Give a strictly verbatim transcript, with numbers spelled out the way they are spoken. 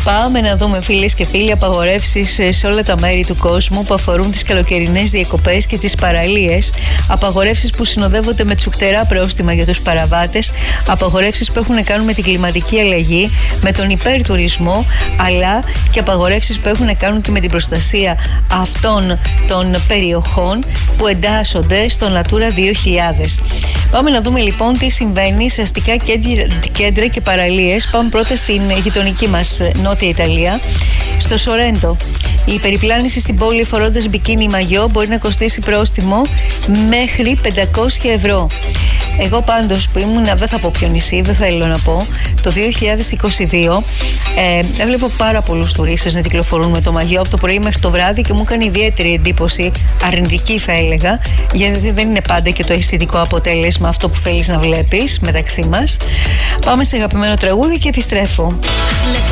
Πάμε να δούμε, φίλες και φίλοι, απαγορεύσεις σε όλα τα μέρη του κόσμου που αφορούν τις καλοκαιρινές διακοπές και τις παραλίες. Απαγορεύσεις που συνοδεύονται με τσουκτερά πρόστιμα για τους παραβάτες. Απαγορεύσεις που έχουν να κάνουν με την κλιματική αλλαγή, με τον υπερτουρισμό, αλλά και απαγορεύσεις που έχουν να κάνουν και με την προστασία αυτών των περιοχών που εντάσσονται στο Natura δύο χιλιάδες. Πάμε να δούμε λοιπόν τι συμβαίνει σε αστικά κέντρα και παραλίες. Πάμε πρώτα στην γειτονική μας Νότια Ιταλία, στο Σορέντο. Η περιπλάνηση στην πόλη φορώντας μπικίνι μαγιό μπορεί να κοστίσει πρόστιμο μέχρι πεντακόσια ευρώ. Εγώ πάντως που ήμουν, δεν θα πω ποιο νησί, δεν θέλω να πω, το δύο χιλιάδες είκοσι δύο ε, έβλεπα πάρα πολλούς τουρίστες να κυκλοφορούν με το μαγιό από το πρωί μέχρι το βράδυ και μου έκανε ιδιαίτερη εντύπωση, αρνητική θα έλεγα, γιατί δεν είναι πάντα και το αισθητικό αποτέλεσμα αυτό που θέλεις να βλέπεις μεταξύ μας. Πάμε σε αγαπημένο τραγούδι και επιστρέφω.